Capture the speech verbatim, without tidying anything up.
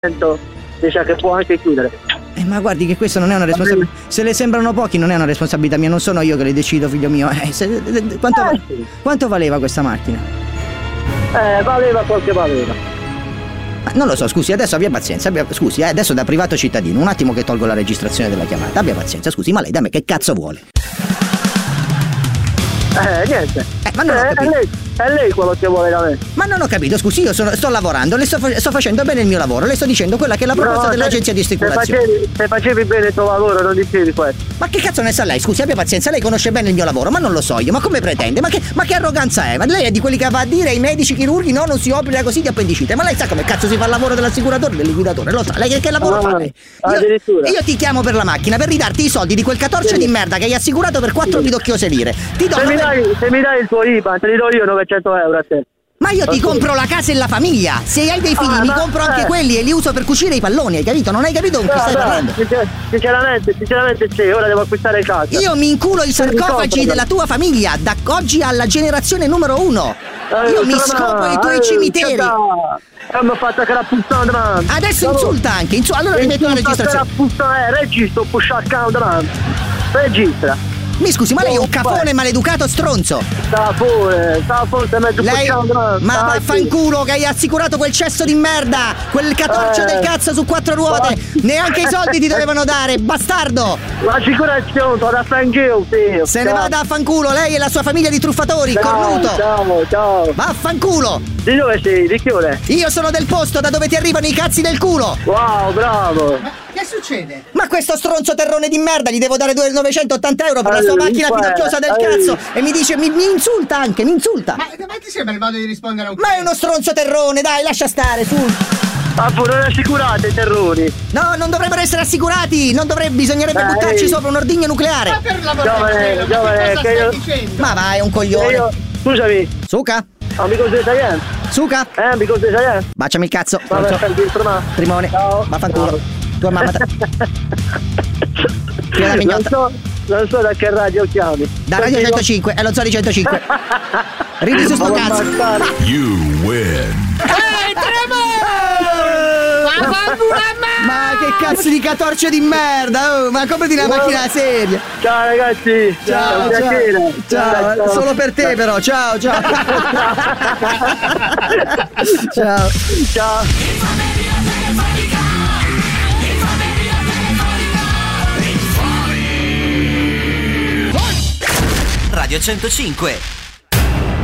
dice che può anche chiudere. Eh, ma guardi che questo non è una responsabilità. Se le sembrano pochi non è una responsabilità mia, non sono io che le decido, figlio mio. Eh, se, quanto, eh, sì. quanto valeva questa macchina? Eh, valeva quel che valeva. Ma non lo so, scusi, adesso abbia pazienza, abbia, scusi, eh, adesso da privato cittadino, un attimo che tolgo la registrazione della chiamata, abbia pazienza, scusi, ma lei da me che cazzo vuole? Eh, niente. Eh, ma non ho eh, capito. È lei, è lei quello che vuole da me. Ma non ho capito, scusi, io sono, sto lavorando, le sto, sto facendo bene il mio lavoro, le sto dicendo quella che è la proposta No, dell'agenzia se, di assicurazione. Se facevi, se facevi bene il tuo lavoro, non dicevi questo. Ma che cazzo ne sa lei? Scusi, abbia pazienza, lei conosce bene il mio lavoro, ma non lo so io, ma come pretende? Ma che, ma che arroganza è? Ma lei è di quelli che va a dire ai medici chirurghi no, non si opera così di appendicite. Ma lei sa come cazzo si fa il lavoro dell'assicuratore, del liquidatore? Lo sa, lei che, che lavoro Ah, fa lei? addirittura. Io, io ti chiamo per la macchina per ridarti i soldi di quel catorce Sì. di merda che hai assicurato per quattro Sì. ridocchiose lire. Ti do Se mi, nove- dai, se mi dai il tuo I B A N, te li do io novecento euro a te. Ma io ti Ok. compro la casa e la famiglia. Se hai dei figli Ah, mi ma- compro anche eh. quelli e li uso per cucire i palloni, hai capito? Non hai capito con chi No, stai no, parlando? sincer- sinceramente, sinceramente sì, ora devo acquistare casa. Io mi inculo i sarcofagi compro, della tua famiglia, da oggi alla generazione numero uno. Eh, Io mi ma- scopo i tuoi eh, cimiteri. Eh, mi ha fatto che la puttana davanti. Adesso insulta anche, insu- allora rimetto la registrazione. Eh, registro, push account davanti. Registra. Mi scusi, ma lei è un Oh, cafone beh. maleducato stronzo. Sta pure, sta forse mezzo Lei, push account davanti. ma Dai, vaffanculo che hai assicurato quel cesso di merda, quel catorcio Eh. del cazzo su quattro ruote. Neanche i soldi ti dovevano dare, bastardo. L'assicurazione, te la fai anch'io, sì. Se ne vada a fanculo, lei e la sua famiglia di truffatori, cornuto. Ciao, ciao. Vaffanculo. Di dove sei? Di che ore? Io sono del posto da dove ti arrivano i cazzi del culo. Wow, bravo. Che succede? Ma questo stronzo terrone di merda gli devo dare novecentottanta euro per la sua Allora, macchina qua- pidocchiosa del allora. cazzo e mi dice, mi, mi insulta anche, mi insulta. Ma, ma ti sembra il modo di rispondere a un Ma è uno stronzo terrone, dai, lascia stare, su. Ah, pure non assicurate i terroni. No, non dovrebbero essere assicurati, non dovrebbe, bisognerebbe Dai. buttarci sopra un ordigno Ma nucleare. per l'amor del Giovane, cielo, ma giovane, che cosa che stai io- dicendo? Ma vai, è un E coglione. io, scusami, Suca, amico di italiano. suca, Eh, amico di italiano. baciami il cazzo. Vabbè, stronzo. per informare. Trimone, Ciao. vaffanculo. Ciao. Tua mamma. ta- Fila da Non mignotta. so, non so da che radio chiami. Da Radio Continua. centocinque, è lo Zoli centocinque. Ridi su sto Ma cazzo. ammazzare. You win. Ehi, Tremore! Ma vaffanculo, Ma che cazzo di catorcio di merda, oh, ma comprati una macchina seria. Ciao ragazzi. Ciao, un ciao, piacere. ciao, solo per te però, ciao, ciao. Ciao. Ciao. Radio centocinque,